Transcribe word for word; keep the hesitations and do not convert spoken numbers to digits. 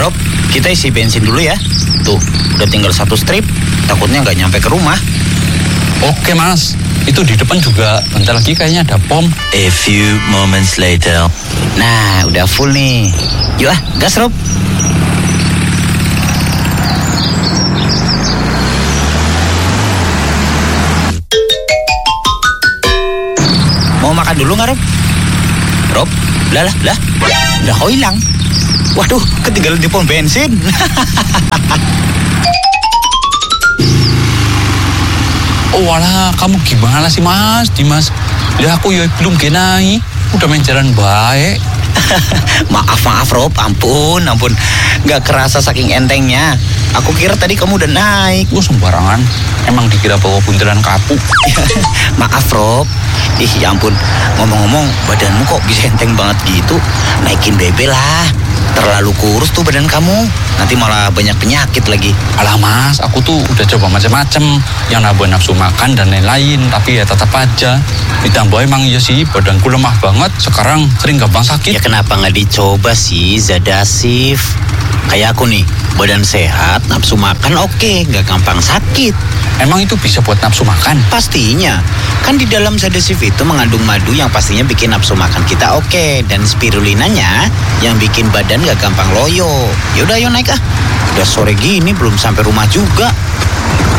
Rob, kita isi bensin dulu ya. Tuh, udah tinggal satu strip. Takutnya nggak nyampe ke rumah. Oke mas, itu di depan juga bentar lagi kayaknya ada pom. A few moments later. Nah, udah full nih. Yuk ah, gas Rob. Mau makan dulu nggak Rob? Rob, lah lah lah, udah kau hilang. Waduh, ketinggalan di pom bensin. Oh walah, kamu gimana sih mas, Dimas? Ya aku ya belum genai, udah main jalan baik. Maaf, maaf Rob, ampun, ampun. Gak kerasa saking entengnya. Aku kira tadi kamu udah naik. Lu sembarangan, emang dikira bawa buntelan kapuk. Maaf Rob. Ih ya ampun, ngomong-ngomong badanmu kok bisa enteng banget gitu. Naikin bebe lah. Terlalu kurus tuh badan kamu. Nanti malah banyak penyakit lagi. Alah mas, aku tuh udah coba macam-macam, yang nambah nafsu makan dan lain-lain, tapi ya tetap aja. Ditambah emang iya sih, badanku lemah banget. Sekarang sering gampang sakit. Ya kenapa nggak dicoba sih Zadasif? Kayak aku nih, badan sehat, nafsu makan oke, nggak gampang sakit. Emang itu bisa buat nafsu makan? Pastinya, kan di dalam Zadasif itu mengandung madu yang pastinya bikin nafsu makan kita oke, dan spirulinanya yang bikin badan nggak gampang loyo. Yaudah, ayo naik ah. Udah sore gini belum sampai rumah juga.